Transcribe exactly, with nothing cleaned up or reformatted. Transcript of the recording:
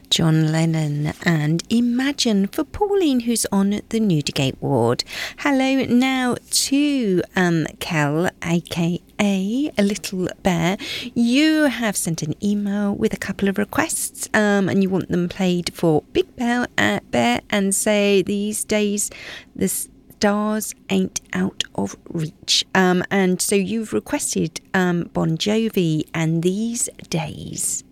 John Lennon, and Imagine for Pauline, who's on the Newdigate ward. Hello now to um, Kel, aka A Little Bear. You have sent an email with a couple of requests, um, and you want them played for Big Bear, uh, Bear and say these days the stars ain't out of reach. Um, and so you've requested um, Bon Jovi and These Days.